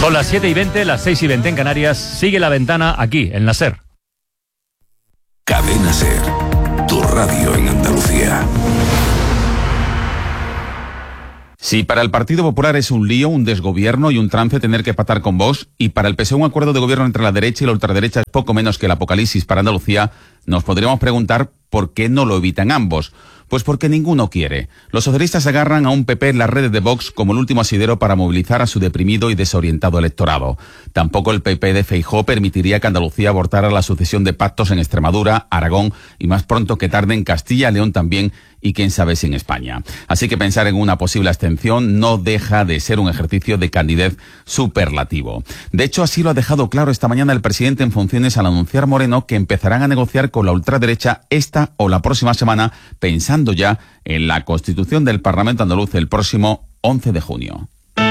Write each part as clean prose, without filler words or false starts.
Son las 7:20, las 6:20 en Canarias. Sigue La Ventana aquí, en la SER. Cadena SER, tu radio en Andalucía. Si para el Partido Popular es un lío, un desgobierno y un trance tener que pactar con Vox, y para el PSOE un acuerdo de gobierno entre la derecha y la ultraderecha es poco menos que el apocalipsis para Andalucía, nos podríamos preguntar por qué no lo evitan ambos. Pues porque ninguno quiere. Los socialistas agarran a un PP en las redes de Vox como el último asidero para movilizar a su deprimido y desorientado electorado. Tampoco el PP de Feijóo permitiría que Andalucía abortara la sucesión de pactos en Extremadura, Aragón y más pronto que tarde en Castilla, León también y quién sabe si en España. Así que pensar en una posible abstención no deja de ser un ejercicio de candidez superlativo. De hecho, así lo ha dejado claro esta mañana el presidente en funciones al anunciar Moreno que empezarán a negociar con la ultraderecha esta o la próxima semana, pensando ya en la constitución del Parlamento andaluz el próximo 11 de junio.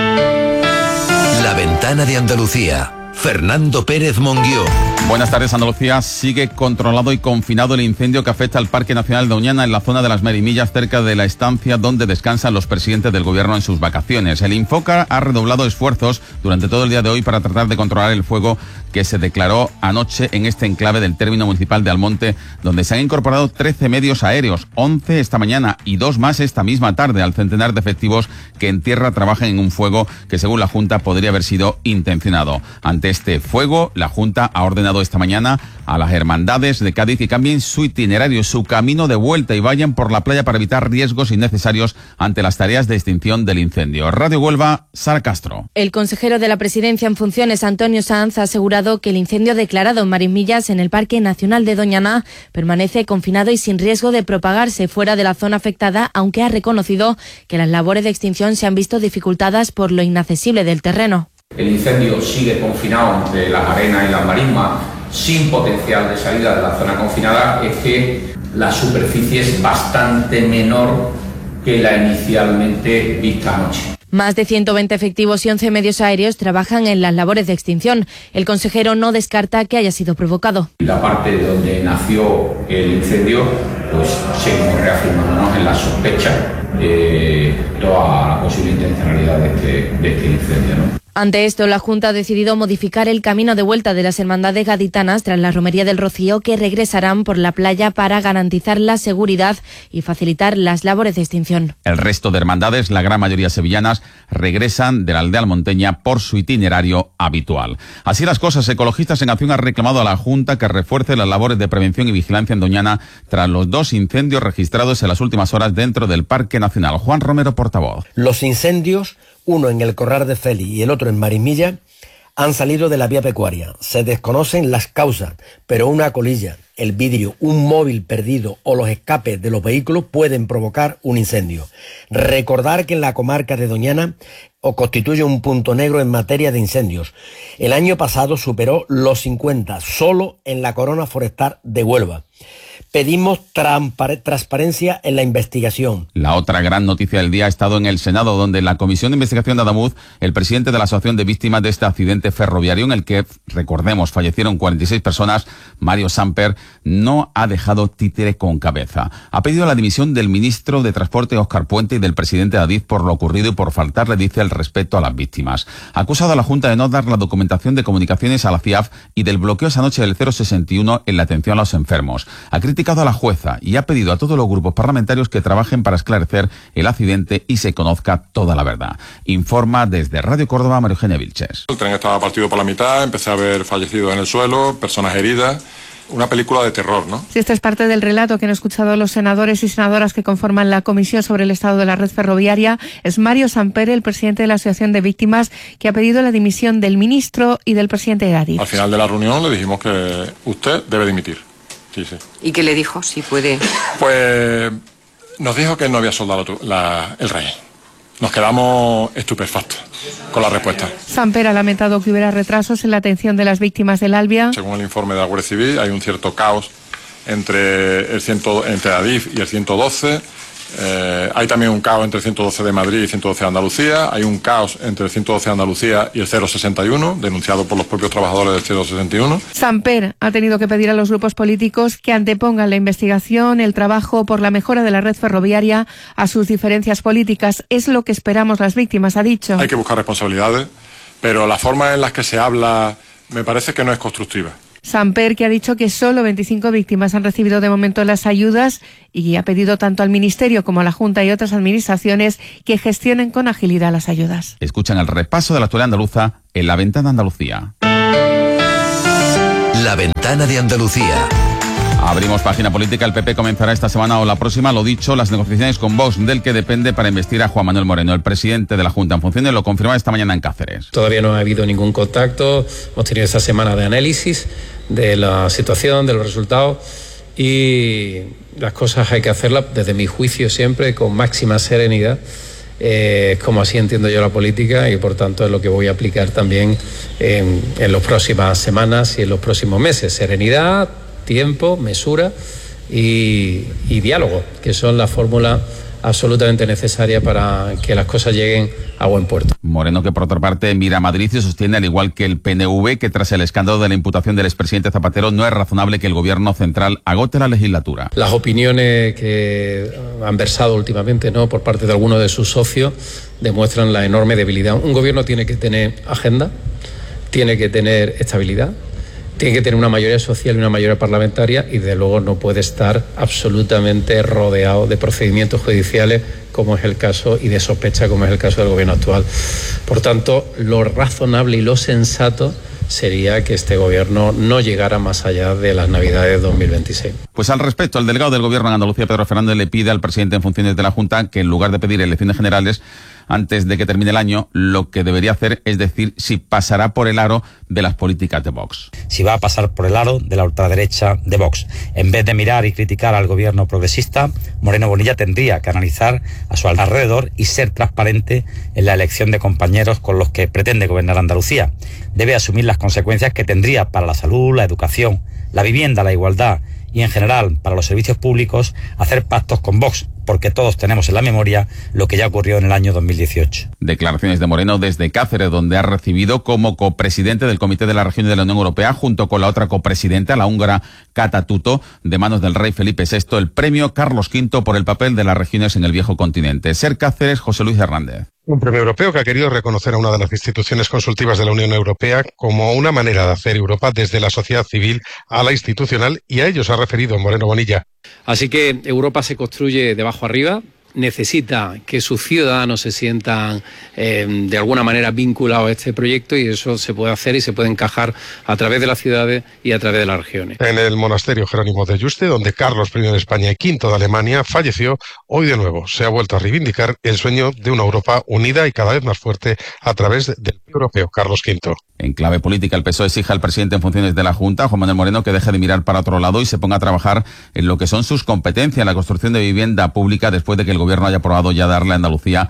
La Ventana de Andalucía. Fernando Pérez Monguió. Buenas tardes. Andalucía sigue controlado y confinado el incendio que afecta al Parque Nacional de Doñana en la zona de las Merimillas, cerca de la estancia donde descansan los presidentes del gobierno en sus vacaciones. El Infoca ha redoblado esfuerzos durante todo el día de hoy para tratar de controlar el fuego que se declaró anoche en este enclave del término municipal de Almonte, donde se han incorporado 13 medios aéreos, 11 esta mañana y 2 más esta misma tarde, al centenar de efectivos que en tierra trabajan en un fuego que, según la Junta, podría haber sido intencionado. Ante este fuego, la Junta ha ordenado esta mañana a las hermandades de Cádiz que cambien su itinerario, su camino de vuelta y vayan por la playa para evitar riesgos innecesarios ante las tareas de extinción del incendio. Radio Huelva, Sara Castro. El consejero de la Presidencia en funciones, Antonio Sanz, ha asegurado que el incendio declarado en Marimillas, en el Parque Nacional de Doñana, permanece confinado y sin riesgo de propagarse fuera de la zona afectada, aunque ha reconocido que las labores de extinción se han visto dificultadas por lo inaccesible del terreno. El incendio sigue confinado entre las arenas y las marismas, sin potencial de salida de la zona confinada. Es que la superficie es bastante menor que la inicialmente vista anoche. Más de 120 efectivos y 11 medios aéreos trabajan en las labores de extinción. El consejero no descarta que haya sido provocado. La parte de donde nació el incendio, pues seguimos reafirmándonos en la sospecha de toda la posible intencionalidad de este incendio, ¿no? Ante esto, la Junta ha decidido modificar el camino de vuelta de las hermandades gaditanas tras la Romería del Rocío, que regresarán por la playa para garantizar la seguridad y facilitar las labores de extinción. El resto de hermandades, la gran mayoría sevillanas, regresan de la aldea almonteña por su itinerario habitual. Así las cosas, Ecologistas en Acción ha reclamado a la Junta que refuerce las labores de prevención y vigilancia en Doñana tras los 2 incendios registrados en las últimas horas dentro del Parque Nacional. Juan Romero, portavoz. Los incendios, uno en el Corral de Félix y el otro en Marimilla, han salido de la vía pecuaria. Se desconocen las causas, pero una colilla, el vidrio, un móvil perdido o los escapes de los vehículos pueden provocar un incendio. Recordar que en la comarca de Doñana constituye un punto negro en materia de incendios. El año pasado superó los 50, solo en la corona forestal de Huelva. Pedimos transparencia en la investigación. La otra gran noticia del día ha estado en el Senado, donde en la Comisión de Investigación de Adamuz, el presidente de la Asociación de Víctimas de este accidente ferroviario en el que, recordemos, fallecieron 46 personas, Mario Samper, no ha dejado títere con cabeza. Ha pedido la dimisión del ministro de Transporte, Óscar Puente, y del presidente de Adif por lo ocurrido y por faltarle, dice, el respeto a las víctimas. Ha acusado a la Junta de no dar la documentación de comunicaciones a la CIAF y del bloqueo esa noche del 061 en la atención a los enfermos. Ha criticado a la jueza y ha pedido a todos los grupos parlamentarios que trabajen para esclarecer el accidente y se conozca toda la verdad. Informa desde Radio Córdoba María Eugenia Vilches. El tren estaba partido por la mitad, empecé a ver fallecidos en el suelo, personas heridas. Una película de terror, ¿no? Sí, esto es parte del relato que han escuchado los senadores y senadoras que conforman la Comisión sobre el Estado de la Red Ferroviaria. Es Mario Samper, el presidente de la Asociación de Víctimas, que ha pedido la dimisión del ministro y del presidente de Adif. Al final de la reunión le dijimos que usted debe dimitir. Sí, sí. ¿Y qué le dijo? Si puede. Pues nos dijo que no había soldado el rey. Nos quedamos estupefactos con la respuesta. Samper ha lamentado que hubiera retrasos en la atención de las víctimas del Albia. Según el informe de la Guardia Civil, hay un cierto caos entre Adif y el 112. Hay también un caos entre el 112 de Madrid y el 112 de Andalucía. Hay un caos entre el 112 de Andalucía y el 061, denunciado por los propios trabajadores del 061. Samper ha tenido que pedir a los grupos políticos que antepongan la investigación, el trabajo por la mejora de la red ferroviaria a sus diferencias políticas. Es lo que esperamos las víctimas, ha dicho. Hay que buscar responsabilidades, pero la forma en la que se habla me parece que no es constructiva. Samper, que ha dicho que solo 25 víctimas han recibido de momento las ayudas y ha pedido tanto al Ministerio como a la Junta y otras administraciones que gestionen con agilidad las ayudas. Escuchan el repaso de la actualidad andaluza en La Ventana de Andalucía. La Ventana de Andalucía. Abrimos página política. El PP comenzará esta semana o la próxima, lo dicho, las negociaciones con Vox, del que depende para investir a Juan Manuel Moreno, el presidente de la Junta en funciones, lo confirmaba esta mañana en Cáceres. Todavía no ha habido ningún contacto. Hemos tenido esta semana de análisis de la situación, de los resultados, y las cosas hay que hacerlas, desde mi juicio, siempre con máxima serenidad. Como así entiendo yo la política, y por tanto es lo que voy a aplicar también en las próximas semanas y en los próximos meses. Serenidad, tiempo, mesura y diálogo, que son la fórmula absolutamente necesaria para que las cosas lleguen a buen puerto. Moreno, que por otra parte mira a Madrid y sostiene, al igual que el PNV, que tras el escándalo de la imputación del expresidente Zapatero no es razonable que el gobierno central agote la legislatura. Las opiniones que han versado últimamente, ¿no?, por parte de algunos de sus socios demuestran la enorme debilidad. Un gobierno tiene que tener agenda, tiene que tener estabilidad, tiene que tener una mayoría social y una mayoría parlamentaria, y de luego no puede estar absolutamente rodeado de procedimientos judiciales, como es el caso, y de sospecha, como es el caso del gobierno actual. Por tanto, lo razonable y lo sensato sería que este gobierno no llegara más allá de las Navidades de 2026. Pues al respecto, el delegado del gobierno en Andalucía, Pedro Fernández, le pide al presidente en funciones de la Junta que, en lugar de pedir elecciones generales antes de que termine el año, lo que debería hacer es decir si pasará por el aro de las políticas de Vox. Si va a pasar por el aro de la ultraderecha de Vox. En vez de mirar y criticar al gobierno progresista, Moreno Bonilla tendría que analizar a su alrededor y ser transparente en la elección de compañeros con los que pretende gobernar Andalucía. Debe asumir las consecuencias que tendría para la salud, la educación, la vivienda, la igualdad y en general para los servicios públicos hacer pactos con Vox, porque todos tenemos en la memoria lo que ya ocurrió en el año 2018. Declaraciones de Moreno desde Cáceres, donde ha recibido como copresidente del Comité de la Región de la Unión Europea, junto con la otra copresidenta, la húngara Kata Tuto, de manos del rey Felipe VI, el premio Carlos V por el papel de las regiones en el viejo continente. Ser Cáceres, José Luis Hernández. Un premio europeo que ha querido reconocer a una de las instituciones consultivas de la Unión Europea como una manera de hacer Europa desde la sociedad civil a la institucional, y a ello se ha referido Moreno Bonilla. Así que Europa se construye de abajo arriba. Necesita que sus ciudadanos se sientan de alguna manera vinculados a este proyecto, y eso se puede hacer y se puede encajar a través de las ciudades y a través de las regiones. En el monasterio Jerónimo de Yuste, donde Carlos I de España y V de Alemania falleció, hoy de nuevo se ha vuelto a reivindicar el sueño de una Europa unida y cada vez más fuerte a través del europeo Carlos V. En clave política, el PSOE exige al presidente en funciones de la Junta, Juan Manuel Moreno, que deje de mirar para otro lado y se ponga a trabajar en lo que son sus competencias, la construcción de vivienda pública, después de que el gobierno haya aprobado ya darle a Andalucía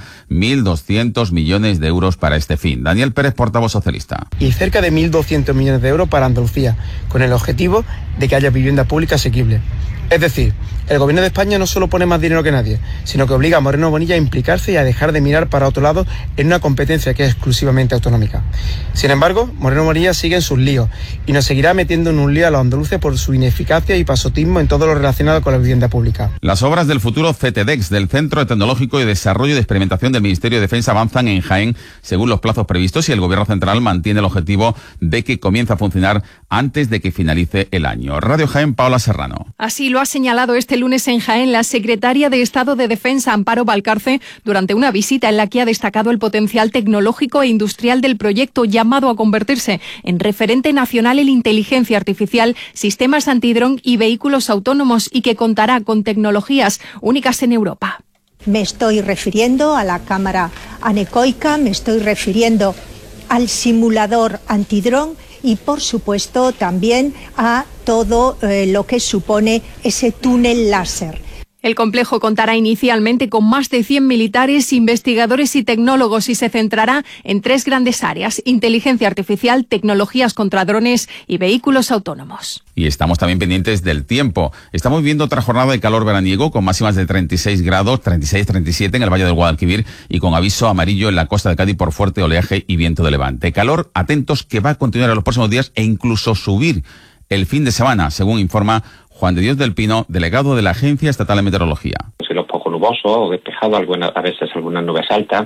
1.200 millones de euros para este fin. Daniel Pérez, portavoz socialista. Y cerca de 1.200 millones de euros para Andalucía, con el objetivo de que haya vivienda pública asequible. Es decir, el gobierno de España no solo pone más dinero que nadie, sino que obliga a Moreno Bonilla a implicarse y a dejar de mirar para otro lado en una competencia que es exclusivamente autonómica. Sin embargo, Moreno Bonilla sigue en sus líos y nos seguirá metiendo en un lío a los andaluces por su ineficacia y pasotismo en todo lo relacionado con la vivienda pública. Las obras del futuro CTDEX, del Centro Tecnológico de Desarrollo y de Experimentación del Ministerio de Defensa, avanzan en Jaén según los plazos previstos, y el Gobierno Central mantiene el objetivo de que comience a funcionar antes de que finalice el año. Radio Jaén, Paola Serrano. Así lo ha señalado este lunes en Jaén la secretaria de Estado de Defensa, Amparo Valcarce, durante una visita en la que ha destacado el potencial tecnológico e industrial del proyecto, llamado a convertirse en referente nacional en inteligencia artificial, sistemas antidrón y vehículos autónomos, y que contará con tecnologías únicas en Europa. Me estoy refiriendo a la cámara anecoica, me estoy refiriendo al simulador antidrón y, por supuesto, también a todo lo que supone ese túnel láser. El complejo contará inicialmente con más de 100 militares, investigadores y tecnólogos, y se centrará en 3 grandes áreas: inteligencia artificial, tecnologías contra drones y vehículos autónomos. Y estamos también pendientes del tiempo. Estamos viendo otra jornada de calor veraniego con máximas de 36 grados, 36, 37 en el Valle del Guadalquivir, y con aviso amarillo en la costa de Cádiz por fuerte oleaje y viento de levante. Calor, atentos, que va a continuar en los próximos días e incluso subir el fin de semana, según informa Juan de Dios del Pino, delegado de la Agencia Estatal de Meteorología. Cielos poco nubosos o despejados, a veces algunas nubes altas,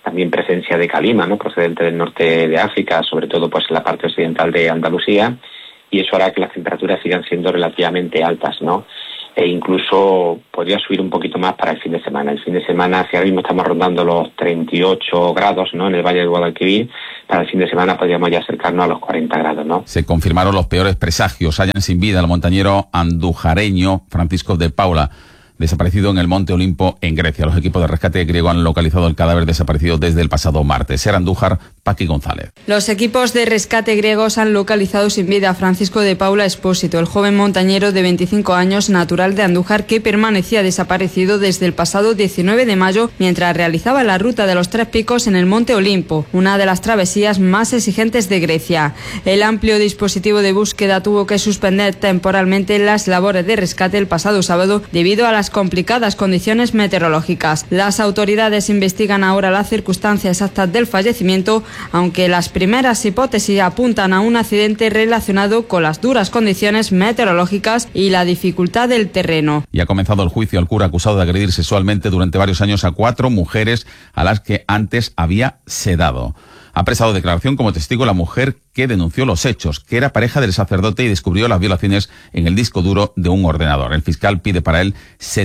también presencia de calima, ¿no?, procedente del norte de África, sobre todo pues en la parte occidental de Andalucía, y eso hará que las temperaturas sigan siendo relativamente altas, ¿no? E incluso podría subir un poquito más para el fin de semana. El fin de semana, si ahora mismo estamos rondando los 38 grados, ¿no?, en el Valle del Guadalquivir, para el fin de semana podríamos ya acercarnos a los 40 grados, ¿no? Se confirmaron los peores presagios. Hallan sin vida al montañero andujareño Francisco de Paula, desaparecido en el Monte Olimpo, en Grecia. Los equipos de rescate griego han localizado el cadáver desaparecido desde el pasado martes. Era Andújar, Paqui González. Los equipos de rescate griegos han localizado sin vida a Francisco de Paula Espósito, el joven montañero de 25 años, natural de Andújar, que permanecía desaparecido desde el pasado 19 de mayo mientras realizaba la ruta de los 3 picos en el Monte Olimpo, una de las travesías más exigentes de Grecia. El amplio dispositivo de búsqueda tuvo que suspender temporalmente las labores de rescate el pasado sábado debido a las complicadas condiciones meteorológicas. Las autoridades investigan ahora las circunstancias exactas del fallecimiento, aunque las primeras hipótesis apuntan a un accidente relacionado con las duras condiciones meteorológicas y la dificultad del terreno. Y ha comenzado el juicio al cura acusado de agredir sexualmente durante varios años a 4 mujeres a las que antes había sedado. Ha prestado declaración como testigo la mujer que denunció los hechos, que era pareja del sacerdote y descubrió las violaciones en el disco duro de un ordenador. El fiscal pide para él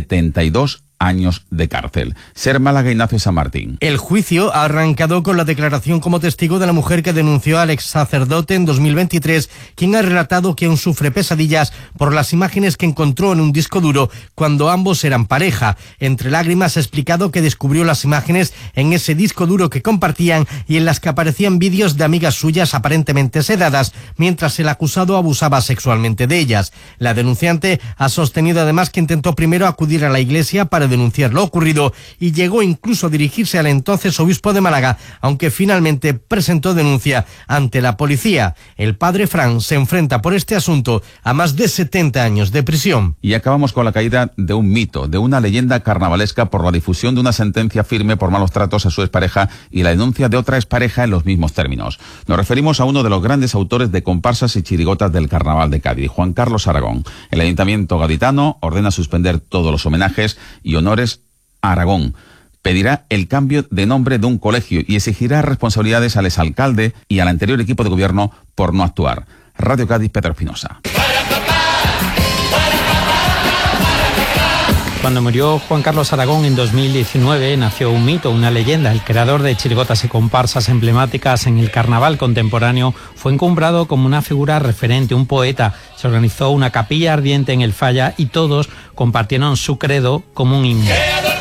72 años de cárcel. Ser Málaga, Ignacio San Martín. El juicio ha arrancado con la declaración como testigo de la mujer que denunció al ex sacerdote en 2023, quien ha relatado que aún sufre pesadillas por las imágenes que encontró en un disco duro cuando ambos eran pareja. Entre lágrimas ha explicado que descubrió las imágenes en ese disco duro que compartían y en las que aparecían vídeos de amigas suyas aparentemente sedadas, mientras el acusado abusaba sexualmente de ellas. La denunciante ha sostenido además que intentó primero acudir a la iglesia para denunciar lo ocurrido y llegó incluso a dirigirse al entonces obispo de Málaga, aunque finalmente presentó denuncia ante la policía. El padre Fran se enfrenta por este asunto a más de 70 años de prisión. Y acabamos con la caída de un mito, de una leyenda carnavalesca por la difusión de una sentencia firme por malos tratos a su expareja y la denuncia de otra expareja en los mismos términos. Nos referimos a uno de los grandes autores de comparsas y chirigotas del carnaval de Cádiz, Juan Carlos Aragón. El ayuntamiento gaditano ordena suspender todos los homenajes y honores a Aragón. Pedirá el cambio de nombre de un colegio y exigirá responsabilidades al exalcalde y al anterior equipo de gobierno por no actuar. Radio Cádiz, Pedro Espinosa. Cuando murió Juan Carlos Aragón en 2019 nació un mito, una leyenda. El creador de chirigotas y comparsas emblemáticas en el carnaval contemporáneo fue encumbrado como una figura referente, un poeta. Se organizó una capilla ardiente en el Falla y todos compartieron su credo como un himno.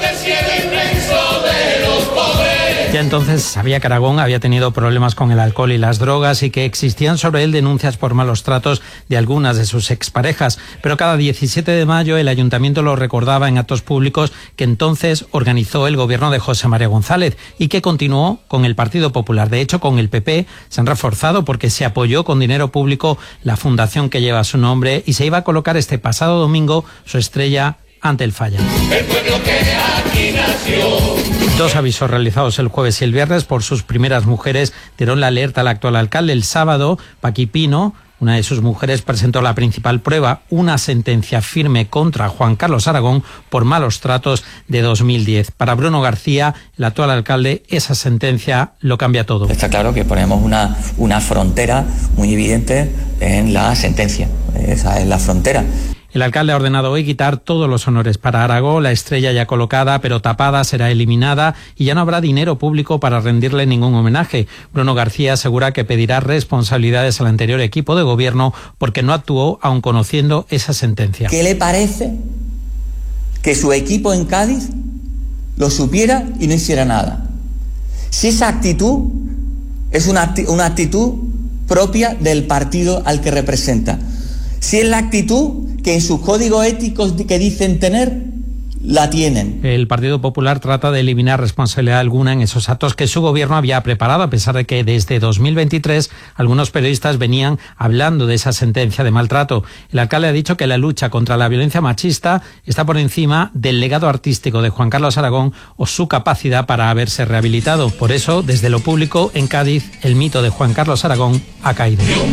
Ya entonces sabía que Aragón había tenido problemas con el alcohol y las drogas y que existían sobre él denuncias por malos tratos de algunas de sus exparejas. Pero cada 17 de mayo el ayuntamiento lo recordaba en actos públicos que entonces organizó el gobierno de José María González y que continuó con el Partido Popular. De hecho, con el PP se han reforzado porque se apoyó con dinero público la fundación que lleva su nombre y se iba a colocar este pasado domingo su estrella ante el Falla. El pueblo que aquí nació. 2 avisos realizados el jueves y el viernes por sus primeras mujeres dieron la alerta al actual alcalde. El sábado, Paqui Pino, una de sus mujeres, presentó la principal prueba, una sentencia firme contra Juan Carlos Aragón por malos tratos de 2010. Para Bruno García, el actual alcalde, esa sentencia lo cambia todo. Está claro que ponemos una frontera muy evidente en la sentencia. Esa es la frontera. El alcalde ha ordenado hoy quitar todos los honores para Aragón. La estrella ya colocada, pero tapada, será eliminada y ya no habrá dinero público para rendirle ningún homenaje. Bruno García asegura que pedirá responsabilidades al anterior equipo de gobierno porque no actuó aun conociendo esa sentencia. ¿Qué le parece que su equipo en Cádiz lo supiera y no hiciera nada? Si esa actitud es una actitud propia del partido al que representa. Si es la actitud que en sus códigos éticos que dicen tener, la tienen. El Partido Popular trata de eliminar responsabilidad alguna en esos actos que su gobierno había preparado, a pesar de que desde 2023 algunos periodistas venían hablando de esa sentencia de maltrato. El alcalde ha dicho que la lucha contra la violencia machista está por encima del legado artístico de Juan Carlos Aragón o su capacidad para haberse rehabilitado. Por eso, desde lo público, en Cádiz, el mito de Juan Carlos Aragón ha caído.